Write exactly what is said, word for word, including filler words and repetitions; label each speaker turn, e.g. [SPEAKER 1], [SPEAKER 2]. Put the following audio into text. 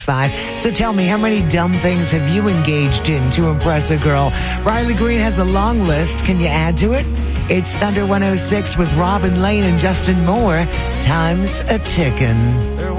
[SPEAKER 1] Five. So tell me, how many dumb things have you engaged in to impress a girl? Riley Green has a long list. Can you add to it? It's Thunder one oh six with Robin Lane and Justin Moore. Time's a ticking.